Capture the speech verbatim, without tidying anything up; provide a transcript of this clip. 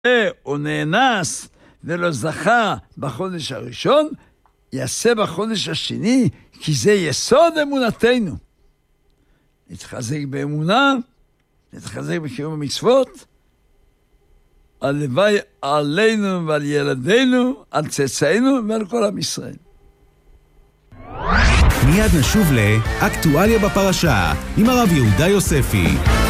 הוא נאנס ולא זכה בחודש הראשון, יעשה בחודש השני, כי זה יסוד אמונתנו. נתחזק באמונה, נתחזק בקיום המצוות, הלוואי עלינו ועל ילדינו, על צאצאינו ועל כל עם ישראל. מיד נשוב לאקטואליה בפרשה עם הרב יהודה יוספי.